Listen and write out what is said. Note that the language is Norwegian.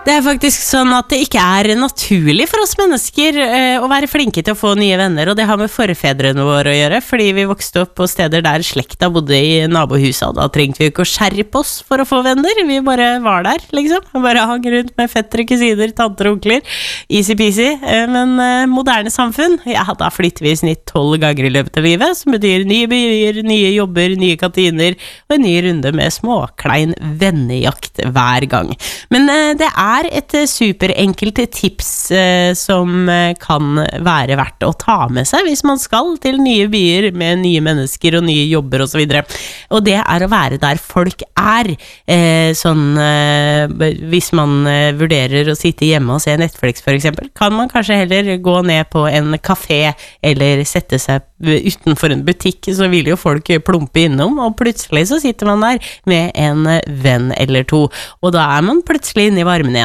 Det faktisk sånn at det ikke naturlig for oss mennesker å være flinke til å få nye venner, og det har med forfedrene våre å gjøre, fordi vi vokste opp på steder der slekta bodde i nabohuset, og da trengte vi ikke å skjerpe oss for å få venner, vi bare var der, liksom, og bare hang rundt med fettere, kusiner, tanter og onkler, easy peasy, men moderne samfunn, ja, da flytter vi i snitt 12 ganger i løpet av livet, som betyr nye byer, nye jobber, nye kantiner, og en ny runde med småklein vennejakt hver gang. Men det et superenkelt tips som kan være verdt å ta med seg hvis man skal til nye byer med nye mennesker og nye jobber og så videre. Og det å være der folk hvis man vurderer å sitte hjemme og se Netflix for eksempel, kan man kanskje heller gå ned på en kafé eller sette seg utenfor en butikk, så vil jo folk plumpe innom, og plutselig så sitter man der med en venn eller to, og da man plutselig inne i varmen